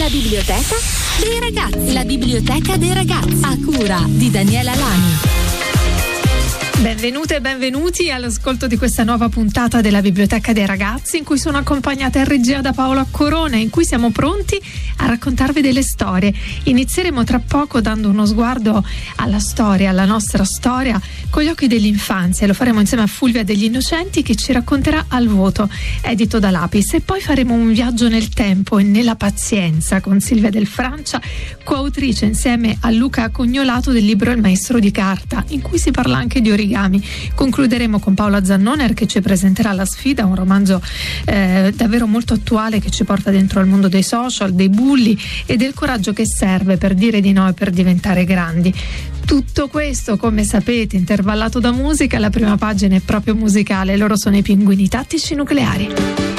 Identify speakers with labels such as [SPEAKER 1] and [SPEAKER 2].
[SPEAKER 1] biblioteca dei ragazzi. La biblioteca dei ragazzi, a cura di Daniela Lani.
[SPEAKER 2] Benvenute e benvenuti all'ascolto di questa nuova puntata della Biblioteca dei Ragazzi, in cui sono accompagnata in regia da Paola Corona, in cui siamo pronti a raccontarvi delle storie. Inizieremo tra poco dando uno sguardo alla storia, alla nostra storia, con gli occhi dell'infanzia. Lo faremo insieme a Fulvia degli Innocenti, che ci racconterà Al vuoto, edito da Lapis. E poi faremo un viaggio nel tempo e nella pazienza con Silvia Del Francia, coautrice insieme a Luca Cognolato del libro Il maestro di carta, in cui si parla anche di origami. Concluderemo con Paola Zannoner, che ci presenterà La sfida, un romanzo davvero molto attuale, che ci porta dentro al mondo dei social, dei bulli e del coraggio che serve per dire di no e per diventare grandi. Tutto questo, come sapete, intervallato da musica. La prima pagina è proprio musicale. Loro sono i Pinguini Tattici Nucleari.